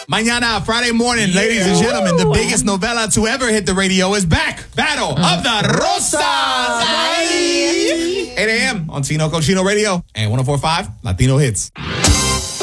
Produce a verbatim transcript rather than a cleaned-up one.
Mañana, Friday morning, yeah. ladies and gentlemen, the biggest novela to ever hit the radio is back. Battle of the Rosas. eight a.m. on Tino Cochino Radio and one oh four point five Latino Hits.